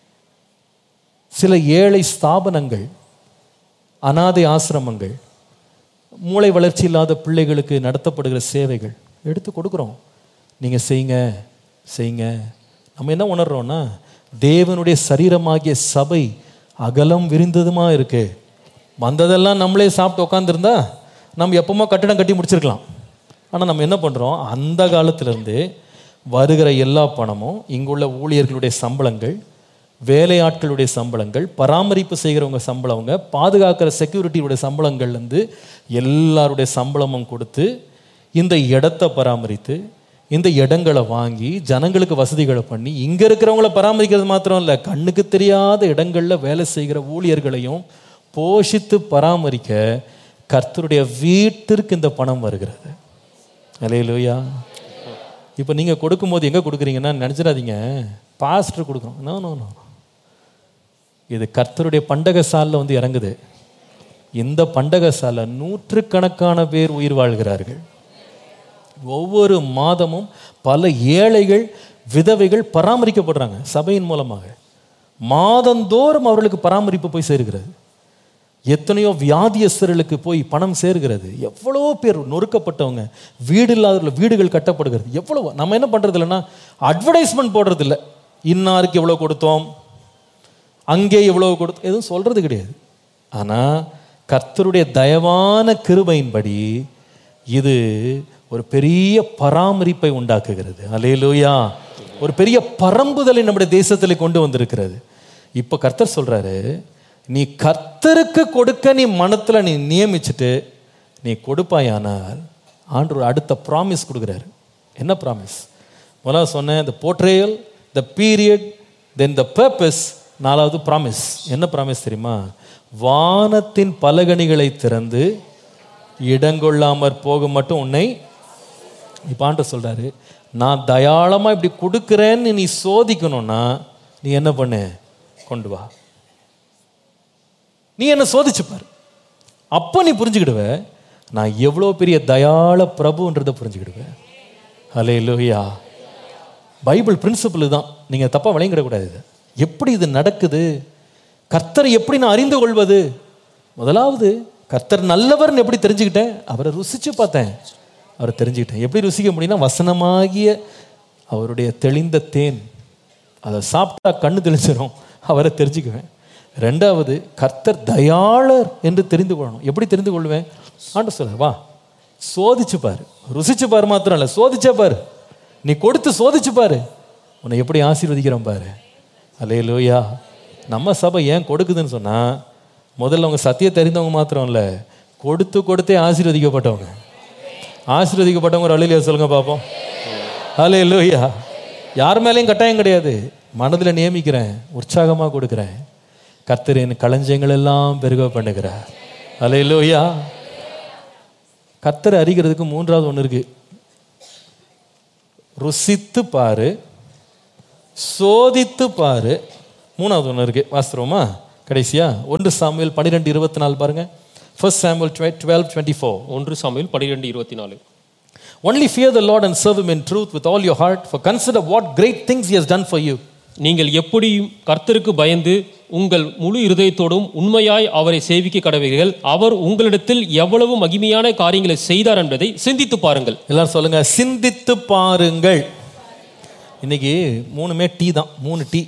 சில ஏழை ஸ்தாபனங்கள், அனாதை ஆசிரமங்கள், மூளை வளர்ச்சி இல்லாத பிள்ளைகளுக்கு நடத்தப்படுகிற சேவைகள் எடுத்து கொடுக்குறோம். நீங்கள் செய்யுங்க செய்யுங்க. நம்ம என்ன உணர்றோன்னா தேவனுடைய சரீரமாகிய சபை அகலம் விரிந்ததுமா இருக்கு. வந்ததெல்லாம் நம்மளே சாப்பிட்டு உட்காந்துருந்தா நம்ம எப்பவுமே கட்டடம் கட்டி முடிச்சிருக்கலாம். ஆனால் நம்ம என்ன பண்ணுறோம்? அந்த காலத்திலேருந்து வருகிற எல்லா பணமும் இங்குள்ள ஊழியர்களுடைய சம்பளங்கள், வேலையாட்களுடைய சம்பளங்கள், பராமரிப்பு செய்கிறவங்க சம்பளவங்க, பாதுகாக்கிற செக்யூரிட்டியுடைய சம்பளங்கள்லேருந்து எல்லாருடைய சம்பளமும் கொடுத்து இந்த இடத்தை பராமரித்து இந்த இடங்களை வாங்கி ஜனங்களுக்கு வசதிகளை பண்ணி இங்கே இருக்கிறவங்கள பராமரிக்கிறது மாத்திரம் இல்லை, கண்ணுக்கு தெரியாத இடங்களில் வேலை செய்கிற ஊழியர்களையும் போஷித்து பராமரிக்க கர்த்தருடைய வீட்டிற்கு இந்த பணம் வருகிறது. அல்லேலூயா. இப்போ நீங்கள் கொடுக்கும்போது எங்கே கொடுக்குறீங்கன்னா நினச்சிடாதீங்க பாஸ்டர் கொடுக்குறோம். நோ நோ நோ இது கர்த்தருடைய பண்டக சாலில் வந்து இறங்குது. இந்த பண்டக சாலை நூற்றுக்கணக்கான பேர் உயிர் வாழ்கிறார்கள். ஒவ்வொரு மாதமும் பல ஏழைகள், விதவைகள் பராமரிக்கப்படுறாங்க சபையின் மூலமாக. மாதந்தோறும் அவர்களுக்கு பராமரிப்பு போய் சேர்கிறது. எத்தனையோ வியாதியஸ்தர்களுக்கு போய் பணம் சேர்கிறது. எவ்வளோ பேர் நொறுக்கப்பட்டவங்க, வீடு இல்லாதவர்கள் வீடுகள் கட்டப்படுகிறது. எவ்வளோ நம்ம என்ன பண்ணுறது இல்லைன்னா அட்வர்டைஸ்மெண்ட் போடுறது இல்லை. இன்னாருக்கு எவ்வளோ கொடுத்தோம், அங்கே எவ்வளோ கொடுத்தோம், எதுவும் சொல்கிறது கிடையாது. ஆனால் கர்த்தருடைய தயவான கிருபையின்படி இது ஒரு பெரிய பராமரிப்பை உண்டாக்குகிறது. அல்லேலூயா. ஒரு பெரிய பரம்புதலை நம்முடைய தேசத்தில் கொண்டு வந்திருக்கிறது. இப்போ கர்த்தர் சொல்றாரு, நீ கர்த்தருக்கு கொடுக்க நீ மனத்தில் நீ நியமிச்சுட்டு நீ கொடுப்பாயானால் ஆண்டவர் அடுத்த ப்ராமிஸ் கொடுக்குறாரு. என்ன ப்ராமிஸ்? முதல்ல சொன்னேன் த portrayal, the period, then the purpose. நாலாவது ப்ராமிஸ். என்ன ப்ராமிஸ் தெரியுமா? வானத்தின் பலகணிகளை திறந்து இடங்கொள்ளாமற் போக மட்டும் உன்னை. இப்போ ஆண்டவர் சொல்றாரு, நான் தயாளமாக இப்படி கொடுக்குறேன்னு நீ சோதிக்கணும்னா நீ என்ன பண்ணு? கொண்டு வா, நீ என்ன சோதிச்சுப்பார். அப்போ நீ புரிஞ்சுக்கிடுவ நான் எவ்வளோ பெரிய தயாள பிரபுன்றதை புரிஞ்சுக்கிடுவேன். அல்லேலூயா. பைபிள் பிரின்சிபிள் தான், நீங்கள் தப்பாக விளங்கிடக்கூடாது. இது எப்படி இது நடக்குது, கர்த்தரை எப்படி நான் அறிந்து கொள்வது? முதலாவது கர்த்தர் நல்லவர்னு எப்படி தெரிஞ்சுக்கிட்டேன்? அவரை ருசிச்சு பார்த்தேன், அவரை தெரிஞ்சுக்கிட்டேன். எப்படி ருசிக்க முடியும்னா வசனமாகிய அவருடைய தெளிந்த தேன், அதை சாப்பிட்டா கண்ணு தெளிச்சிடும், அவரை தெரிஞ்சுக்குவேன். ரெண்டாவது கர்த்தர் தயாளர் என்று தெரிந்து கொள்ளணும். எப்படி தெரிந்து கொள்வேன்? ஆண்டு சொல்ல வா சோதிச்சு பாரு, ருசிச்சு பாரு மாத்திரம் இல்லை, சோதிச்சா பாரு, நீ கொடுத்து சோதிச்சு பாரு, உன்னை எப்படி ஆசீர்வதிக்கிறோம் பாரு. அல்லேலூயா. நம்ம சபை ஏன் கொடுக்குதுன்னு சொன்னால், முதல்ல அவங்க சத்தியம் தெரிந்தவங்க மாத்திரம் இல்லை, கொடுத்து கொடுத்தே ஆசீர்வதிக்கப்பட்டவங்க. ஆசீர்வதிக்கப்பட்டவங்க ஒரு அல்லேலூயா சொல்லுங்க பார்ப்போம். அல்லேலூயா. யார் மேலேயும் கட்டாயம் கிடையாது. மனதில் நியமிக்கிறேன், உற்சாகமாக கொடுக்குறேன். கர்த்தர் என் களஞ்சியங்கள் எல்லாம் பெருக பண்ணுகிறார். அல்லேலூயா. கர்த்தரை அறிகிறதுக்கு மூன்றாவது ஒன்று இருக்கு. ருசித்து பாரு, சோதித்து பாரு. மூணாவது ஒன்று இருக்கு, வாஸ்தவமா கடைசியா ஒன்று சாமுவேல் பன்னிரெண்டு இருபத்தி நாலு பாருங்க. First Samuel twelve twenty four. ஒன்று சாமுவேல் பன்னிரெண்டு இருபத்தி நாலு. Only fear the Lord and serve him in truth with all your heart, for consider what great things he has done for you. நீங்கள் எப்படியும் கர்த்தருக்கு பயந்து உங்கள் முழு இருதயத்தோடும் உண்மையாய் அவரை சேவிக்க கடவீர்கள். அவர் உங்களிடத்தில் எவ்வளவு மகிமையான காரியங்களை செய்தார் என்பதை சிந்தித்து பாருங்கள். எல்லாரும் சொல்லுங்க, சிந்தித்து பாருங்கள். இன்னைக்கு மூணுமே டீ தான், மூணு டீ.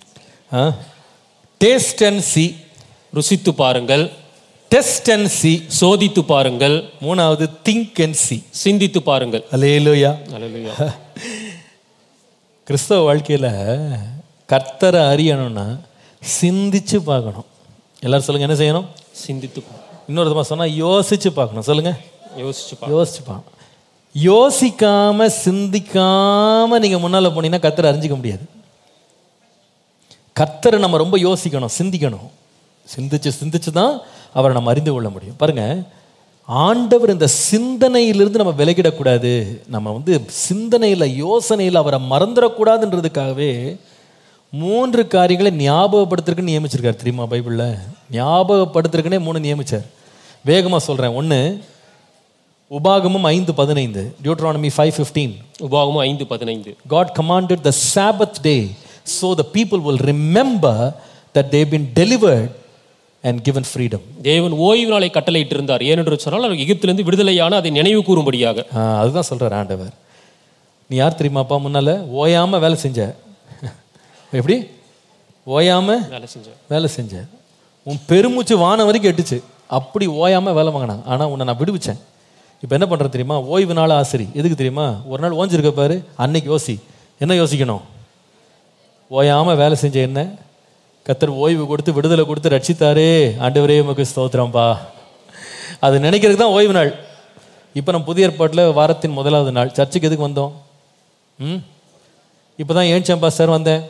டேஸ்ட் அண்ட் சி, ருசித்து பாருங்கள். டெஸ்ட் அண்ட் சி, சோதித்து பாருங்கள். மூணாவது திங்க் அண்ட் சி, சிந்தித்து பாருங்கள். அல்லேலூயா. அல்லேலூயா. கிறிஸ்தவ வாழ்க்கையில கர்த்தரை அறியணும்னா சிந்திச்சு பார்க்கணும். எல்லாரும் சொல்லுங்க, என்ன செய்யணும்? சிந்தித்து. இன்னொரு விதமா சொன்னா யோசிச்சு பார்க்கணும். சொல்லுங்க, யோசிச்சு யோசிச்சு பார்க்கணும். யோசிக்காம சிந்திக்காம நீங்க முன்னால போனீங்கன்னா கர்த்தரை அறிஞ்சிக்க முடியாது. கர்த்தரை நம்ம ரொம்ப யோசிக்கணும், சிந்திக்கணும். சிந்திச்சு சிந்திச்சு தான் அவரை நம்ம அறிந்து கொள்ள முடியும். பாருங்க, ஆண்டவர் இந்த சிந்தனையிலிருந்து நம்ம விலகிடக்கூடாது. நம்ம வந்து சிந்தனையில் யோசனையில் அவரை மறந்துடக்கூடாதுன்றதுக்காகவே மூன்று காரியங்களை ஞாபகப்படுத்துறதுக்குன்னு நியமிச்சிருக்காரு. தெரியுமா பைபிளில்? ஞாபகப்படுத்துறதுக்குன்னே மூணு நியமிச்சார். வேகமாக சொல்கிறேன். ஒன்று உபாகமம் ஐந்து பதினைந்து, டியூட்ரானமி ஃபைவ் ஃபிஃப்டீன். உபாகமம் ஐந்து பதினைந்து. God commanded the Sabbath day so the people will remember that they've been delivered and given freedom. தேவன் ஓய்வு நாளை கட்டளையிட்டு இருந்தார். ஏனென்று சொன்னால் அவர் எகிப்திலிருந்து விடுதலையான அதை நினைவு கூறும்படியாக. அதுதான் சொல்றார் ஆண்டவர். நீ யார் தெரியுமாப்பா? முன்னால ஓயாம வேலை செஞ்ச. எப்படி ஓயாம வேலை செஞ்ச வேலை செஞ்ச உன் பெருமூச்சு வானம் வரைக்கும் எட்டுச்சு. அப்படி ஓயாம வேலை வாங்கினான். ஆனா உன்னை நான் விடுவிச்சேன். இப்போ என்ன பண்றது தெரியுமா? ஓய்வு நாள் ஆசிரி. எதுக்கு தெரியுமா? ஒரு நாள் ஓஞ்சிருக்க பாரு, அன்னைக்கு யோசி. என்ன யோசிக்கணும்? ஓயாம வேலை செஞ்ச என்ன கர்த்தர் ஓய்வு கொடுத்து விடுதலை கொடுத்து ரட்சித்தாரே, ஆண்டவரே உமக்கு ஸ்தோத்திரம்பா. அது நினைக்கிறதுக்கு தான் ஓய்வு நாள். இப்போ நம்ம புதிய ஏற்பாட்டில் வாரத்தின் முதலாவது நாள். சர்ச்சுக்கு எதுக்கு வந்தோம்? ம் இப்போ தான் ஏன்ச்சம்பா சார் வந்தேன்.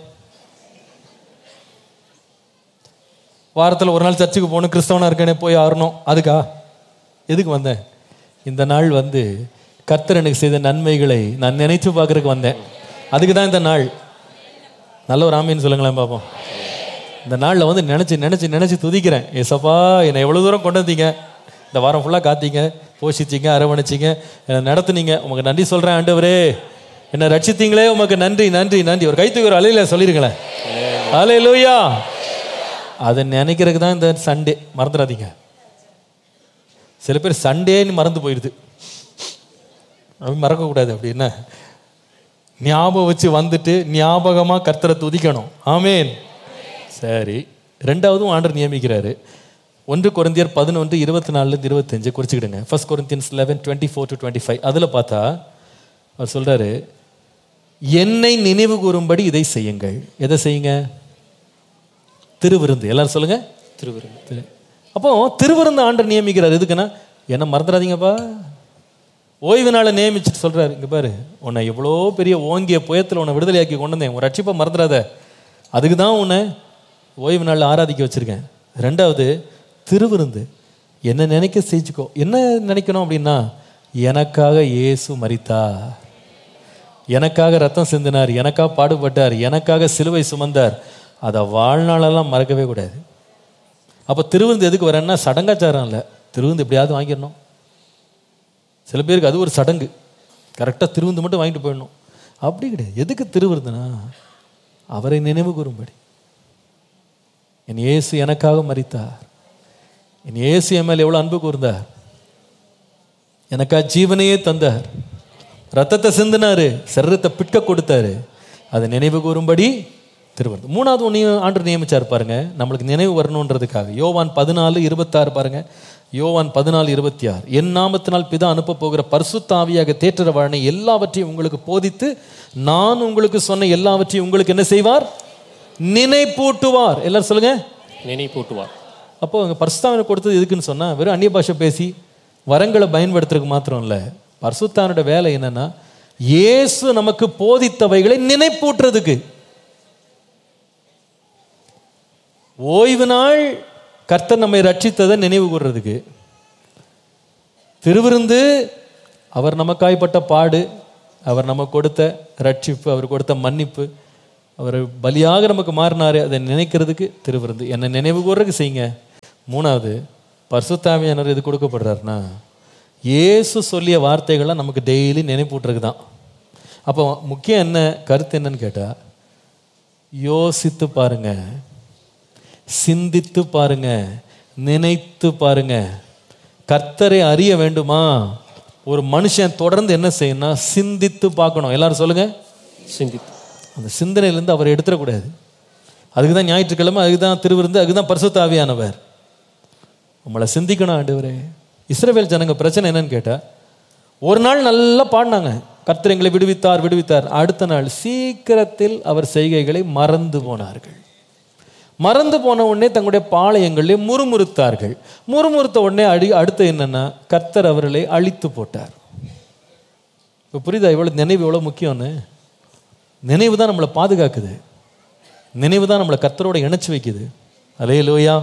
வாரத்தில் ஒரு நாள் சர்ச்சுக்கு போகணும், கிறிஸ்தவனாக இருக்கேனே போய் ஆறணும். அதுக்கா எதுக்கு வந்தேன்? இந்த நாள் வந்து கர்த்தர் எனக்கு செய்த நன்மைகளை நான் நினைத்து பார்க்கறதுக்கு வந்தேன். அதுக்கு தான் இந்த நாள். நல்ல ஒரு ஆமீன்னு சொல்லுங்களேன் பார்ப்போம். இந்த நாளில் வந்து நினச்சி நினச்சி நினச்சி துதிக்கிறேன். ஏசப்பா என்னை எவ்வளோ தூரம் கொண்டு வந்தீங்க, இந்த வாரம் ஃபுல்லாக காத்தீங்க, போஷிச்சிங்க, அரவணைச்சிங்க, என்னை நடத்துனீங்க, உமக்கு நன்றி சொல்கிறேன் ஆண்டவரே. என்னை ரட்சித்தீங்களே, உமக்கு நன்றி நன்றி நன்றி. ஒரு கைத்துக்கு ஒரு அலையில சொல்லிருங்களேன், அல்லேலூயா. அதை நினைக்கிறதுக்கு தான் இந்த சண்டே. மறந்துடாதீங்க. சில பேர் சண்டேன்னு மறந்து போயிடுது. அப்படி மறக்கக்கூடாது. அப்படின்னா ஞாபகம் வச்சு வந்துட்டு ஞாபகமாக கர்த்தரை துதிக்கணும். ஆமேன். சரி, ரெண்டாவதும் ஆண்டவர் நியமிக்கிறாரு. ஒன்று கொரிந்தியர் பதினொன்று இருபத்தி நாலுலேருந்து இருபத்தஞ்சு குறிச்சிக்கிடுங்க. First Corinthians eleven twenty four to twenty five. அதில் பார்த்தா அவர் சொல்கிறாரு, என்னை நினைவு கூறும்படி இதை செய்யுங்கள். எதை செய்யுங்க? திருவிருந்து. எல்லாரும் சொல்லுங்க, திருவிருந்து. அப்போ திருவிருந்து ஆண்டவர் நியமிக்கிறார். எதுக்குன்னா, என்ன மறந்துடாதீங்கப்பா. ஓய்வு நாளை நியமிச்சுட்டு சொல்கிறாரு, இங்கே பாரு, உன்னை எவ்வளோ பெரிய ஓங்கிய புயத்தில் உன்னை விடுதலையாக்கி கொண்டு வந்தேன், உன் ரட்சிப்பை மறந்துடாத. அதுக்கு தான் உன்னை ஓய்வு நாளில் ஆராதிக்க வச்சுருக்கேன். ரெண்டாவது திருவிருந்து. என்ன நினைக்க செஞ்சுக்கோ. என்ன நினைக்கணும் அப்படின்னா, எனக்காக இயேசு மரித்தார், எனக்காக ரத்தம் சிந்தினார், எனக்காக பாடுபட்டார், எனக்காக சிலுவை சுமந்தார். அதை வாழ்நாளெல்லாம் மறக்கவே கூடாது. அப்போ திருவிருந்து எதுக்கு வரேன்னா, சடங்காச்சாரம் இல்லை. திருவிருந்து எப்படியாவது வாங்கிடணும். சில பேருக்கு அது ஒரு சடங்கு. கரெக்டாக திருவிருந்து மட்டும் வாங்கிட்டு போயிடணும். அப்படி கிடையாது. எதுக்கு திருவிருந்துனா, அவரை நினைவு கூறும்படி. என் இயேசு எனக்காக மரித்தார், என் இயேசு என் மேல் எவ்வளோ அன்பு கூர்ந்தார், எனக்காக ஜீவனையே தந்தார், ரத்தத்தை சிந்தினாரு, சரீரத்தை பிட்க கொடுத்தாரு. அதை நினைவு கூறும்படி திருவிருந்து. மூணாவது ஒன்றையும் ஆண்டவர் நியமிச்சார் பாருங்க, நம்மளுக்கு நினைவு வரணுன்றதுக்காக. யோவான் பதினாலு இருபத்தாறு பாருங்க. யோவான் பதினாலு இருபத்தி ஆறு. என் நாமத்தினால் பிதா அனுப்ப போகிற பரிசுத்த ஆவியாக தேற்றரவாளனை எல்லாவற்றையும் உங்களுக்கு போதித்து நான் உங்களுக்கு சொன்ன எல்லாவற்றையும் உங்களுக்கு என்ன செய்வார்? நினைப்பூட்டுவார். எல்லாரும் சொல்லுங்க, நினைப்பூட்டுவார். அப்போ அங்கே பரிசுத்தாவினை கொடுத்தது எதுக்குன்னு சொன்னால், வெறும் அந்நிய பாஷை பேசி வரங்களை பயன்படுத்துறதுக்கு மாத்திரம் இல்லை. பரிசுத்தாவினோட வேலை என்னன்னா, இயேசு நமக்கு போதித்தவைகளை நினைப்பூட்டுறதுக்கு. ஓய்வு நாள் கர்த்தர் நம்மை ரட்சித்ததை நினைவு கூர்றதுக்கு, திருவிருந்து அவர் நமக்காய்ப்பட்ட பாடு, அவர் நமக்கு கொடுத்த ரட்சிப்பு, அவர் கொடுத்த மன்னிப்பு, அவர் பலியாக நமக்கு மாறினாரு, அதை நினைக்கிறதுக்கு திருவிருந்து. என்னை நினைவு கூர்றதுக்கு செய்யுங்க. மூணாவது, பரிசுத்த ஆவியானவர் எது கொடுக்கப்படுறாருன்னா இயேசு சொல்லிய வார்த்தைகள்லாம் நமக்கு டெய்லி நினைப்பூட்டுறதுக்கு தான். அப்போ முக்கியம் என்ன கருத்து என்னன்னு கேட்டால், யோசித்து பாருங்க, சிந்தித்து பாருங்க, நினைத்து பாருங்க. கர்த்தரை அறிய வேண்டுமா? ஒரு மனுஷன் தொடர்ந்து என்ன செய்யணும்னா சிந்தித்து பார்க்கணும். எல்லாரும் சொல்லுங்க, சிந்தித்து. அந்த சிந்தனையிலேருந்து அவர் எடுத்துடக்கூடாது. அதுக்கு தான் ஞாயிற்றுக்கிழமை, அதுக்கு தான் திருவிருந்து, அதுக்கு தான் பரிசுத்த ஆவியானவர். நம்மளை சிந்திக்கணும். ஆண்டவரே, இஸ்ரவேல் ஜனங்க பிரச்சனை என்னன்னு கேட்டால், ஒரு நாள் நல்லா பாடினாங்க, கர்த்தர் எங்களை விடுவித்தார் விடுவித்தார். அடுத்த நாள் சீக்கிரத்தில் அவர் செய்கைகளை மறந்து போனார்கள். மறந்து போன உடனே தங்களுடைய பாளையங்களிலே முறுமுறுத்தார்கள். முறுமுறுத்த உடனே அடி அடுத்து என்னன்னா கர்த்தர் அவர்களை அழித்து போட்டார். இப்போ புரியுதா எவ்வளோ நினைவு எவ்வளோ முக்கியம்னு? நினைவு தான் நம்மளை பாதுகாக்குது. நினைவு தான் நம்மளை கர்த்தரோட இணைச்சி வைக்குது. அல்லேலூயா.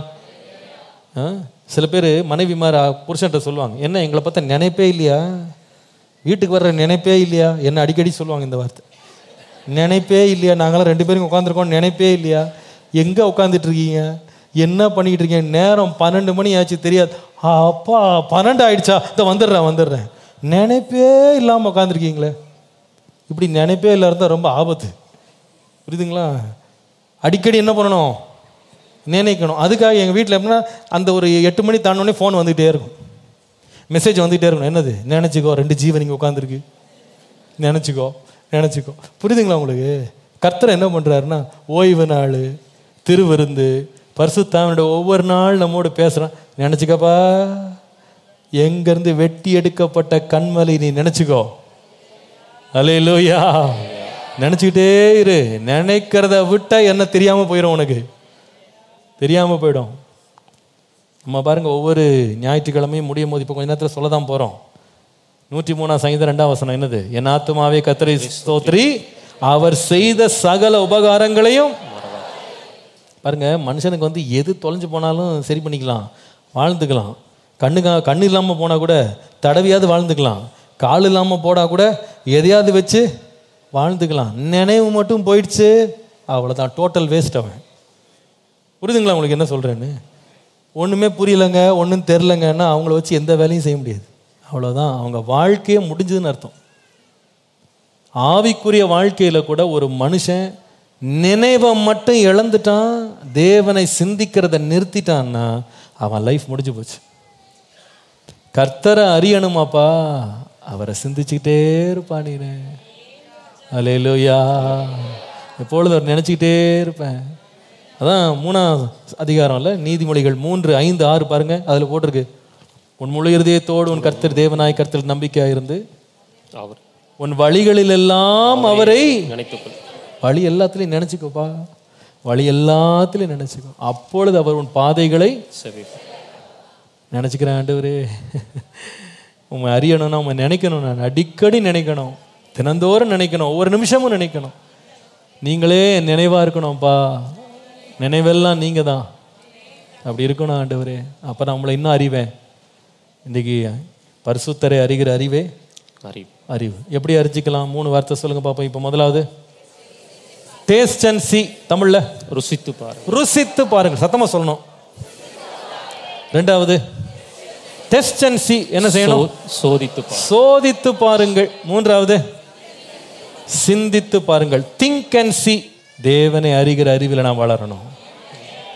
சில பேர் மனைவி மாதிரி புருஷன்ட்ட சொல்லுவாங்க, என்ன எங்களை பார்த்தா நினைப்பே இல்லையா, வீட்டுக்கு வர்ற நினைப்பே இல்லையா? என்ன அடிக்கடி சொல்லுவாங்க இந்த வார்த்தை, நினைப்பே இல்லையா, நாங்களாம் ரெண்டு பேரும் உட்காந்துருக்கோம், நினைப்பே இல்லையா? எங்கே உட்காந்துட்டு இருக்கீங்க, என்ன பண்ணிக்கிட்டு இருக்கீங்க? நேரம் பன்னெண்டு மணி ஆச்சு தெரியாது. அப்பா பன்னெண்டு ஆயிடுச்சா, இதை வந்துடுறேன் வந்துடுறேன். நினைப்பே இல்லாமல் உட்காந்துருக்கீங்களே. இப்படி நினைப்பே இல்லை இருந்தால் ரொம்ப ஆபத்து. புரியுதுங்களா? அடிக்கடி என்ன பண்ணணும், நினைக்கணும். அதுக்காக எங்கள் வீட்டில் எப்படின்னா அந்த ஒரு எட்டு மணி தாண்டோடனே ஃபோன் வந்துகிட்டே இருக்கும், மெசேஜ் வந்துகிட்டே இருக்கணும். என்னது? நினச்சிக்கோ, ரெண்டு ஜீவன் இங்கே உட்காந்துருக்கு, நினச்சிக்கோ நினச்சிக்கோ. புரியுதுங்களா உங்களுக்கு? கர்த்தர் என்ன பண்ணுறாருன்னா ஓய்வு நாள், திருவிருந்து, பரிசுத்தாவினோட ஒவ்வொரு நாள் நம்மோடு பேசுகிறான். நினச்சிக்கப்பா, எங்கேருந்து வெட்டி எடுக்கப்பட்ட கண்மலை நீ நினச்சிக்கோ. அல்லேலூயா. நினச்சிக்கிட்டே இரு. நினைக்கிறத விட்டா என்ன தெரியாமல் போயிடும், உனக்கு தெரியாமல் போயிடும். நம்ம பாருங்கள், ஒவ்வொரு ஞாயிற்றுக்கிழமையும் முடியும் போது இப்போ கொஞ்ச நேரத்தில் சொல்ல தான் போகிறோம். நூற்றி மூணாம் சங்கீதம் ரெண்டாம் வசனம் என்னது? என் ஆத்துமாவே கர்த்தரை ஸ்தோத்திரி, அவர் செய்த சகல உபகாரங்களையும். பாருங்க, மனுஷனுக்கு வந்து எது தொலைஞ்சு போனாலும் சரி பண்ணிக்கலாம், வாழ்ந்துக்கலாம். கண்ணுக்கா கண்ணு இல்லாமல் போனால் கூட தடவியாவது வாழ்ந்துக்கலாம். கால் இல்லாமல் போனால் கூட எதையாவது வச்சு வாழ்ந்துக்கலாம். நினைவு மட்டும் போயிடுச்சு, அவ்வளோதான், டோட்டல் வேஸ்ட் அவன். புரியுதுங்களா உங்களுக்கு என்ன சொல்கிறேன்னு? ஒன்றுமே புரியலைங்க, ஒன்றும் தெரிலங்கன்னா அவங்கள வச்சு எந்த வேலையும் செய்ய முடியாது. அவ்வளோதான், அவங்க வாழ்க்கையே முடிஞ்சதுன்னு அர்த்தம். ஆவிக்குரிய வாழ்க்கையில் கூட ஒரு மனுஷன் நினைவை மட்டும் இழந்துட்டான், தேவனை சிந்திக்கிறத நிறுத்திட்டான்னா அவன் லைஃப் முடிஞ்சு போச்சு. கர்த்தரை அறியணுமாப்பா, அவரை சிந்திச்சுக்கிட்டே இருப்பானே. அல்லேலூயா. எப்பொழுது அவர் நினச்சிக்கிட்டே இருப்பேன். அதான் மூணாம் அதிகாரம்ல நீதிமொழிகள் மூன்று ஐந்து ஆறு பாருங்க, அதில் போட்டிருக்கு, உன் முழு இருதயத்தோடு உன் கர்த்தர் தேவனாய் கர்த்தர் நம்பிக்கையாக இருந்து அவர் உன் வழிகளில் எல்லாம் அவரை நினைத்துக்கொள். வழி எல்லாத்துலையும் நினைச்சுக்கோப்பா, வழி எல்லாத்துலையும் நினைச்சுக்கோ. அப்பொழுது அவர் உன் பாதைகளை நினைச்சுக்கிறேன். ஆண்டவரே, உண்மை அறியணும்னா உண்மை நினைக்கணும். நான் அடிக்கடி நினைக்கணும், தினந்தோறும் நினைக்கணும், ஒவ்வொரு நிமிஷமும் நினைக்கணும். நீங்களே நினைவாக இருக்கணும்ப்பா, நினைவெல்லாம் நீங்கள் தான். அப்படி இருக்கணும் ஆண்டவரே. அப்போ நான் உங்களை இன்னும் அறிவேன். இன்றைக்கி பரிசுத்தரை அறிகிற அறிவே அறிவு. அறிவு எப்படி அறிஞ்சிக்கலாம்? மூணு வார்த்தை சொல்லுங்க பார்ப்போம். இப்போ முதலாவது டேஸ்ட் அண்ட் சி, தமிழ்ல ருசித்து பாருங்க. ருசித்து பாருங்க, சத்தமா சொல்லணும். ரெண்டாவது டெஸ்ட் அண்ட் சி, என்ன செய்யணும்? சோதித்து சோதித்து பாருங்கள். மூன்றாவது சிந்தித்து பாருங்கள், திங்க் அண்ட் சி, தேவனை அறிகிற அறிவில் நாம் வளரணும்.